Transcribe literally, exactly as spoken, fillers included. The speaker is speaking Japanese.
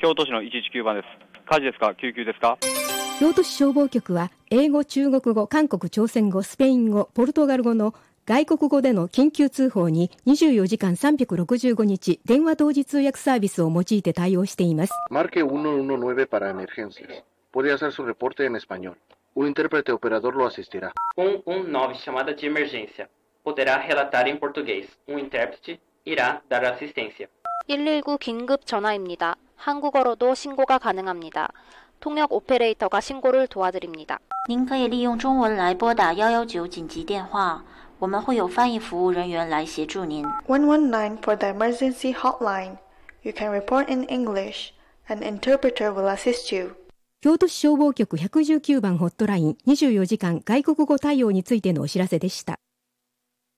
京都市のいちいちきゅうばんです。火事ですか、救急ですか。 京都市消防局は英語、中国語、韓国、朝鮮語、スペイン語、ポルトガル語の外国語での緊急通報ににじゅうよじかんさんびゃくろくじゅうごにち電話同時通訳サービスを用いて対応しています。 Marque ciento diecinueve para emergencias. Puede hacer su reporte en español. Un intérprete operador lo asistirá. cento dezenove chamada de emergência. Poderá relatar em português. Um intérprete irá dar assistência. 일일구 긴급 전화입니다. 한국어로도 신고가 가능합니다. 통역 오페레이터가 신고를 도와드립니다. 您可以利用中文来拨打一一九紧急电话，我们会有翻译服务人员来协助您。 one one nine for the emergency hotline. You can report in English. An interpreter will assist you. 京都市消防局いちいちきゅうばんホットラインにじゅうよじかん外国語対応についてのお知らせでした。